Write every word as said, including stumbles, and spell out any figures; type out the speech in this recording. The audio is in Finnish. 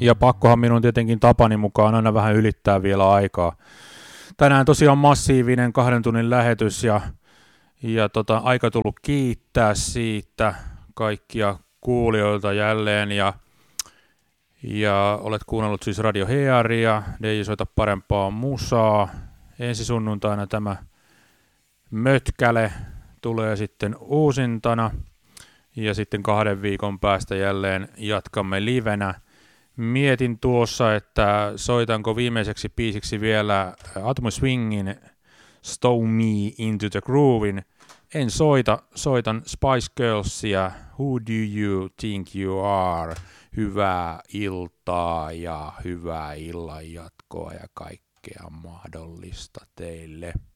Ja pakkohan minun tietenkin tapani mukaan aina vähän ylittää vielä aikaa. Tänään tosiaan massiivinen kahden tunnin lähetys ja, ja tota, aika tullut kiittää siitä kaikkia kuulijoilta jälleen. Ja, ja olet kuunnellut siis Radio Hearia, D J Soita parempaa musaa. Ensi sunnuntaina tämä mötkäle tulee sitten uusintana. Ja sitten kahden viikon päästä jälleen jatkamme livenä. Mietin tuossa, että soitanko viimeiseksi biisiksi vielä Atomic Swingin Stow Me Into The Groovein. En soita, soitan Spice Girlsia, Who Do You Think You Are. Hyvää iltaa ja hyvää illan jatkoa ja kaikkea mahdollista teille.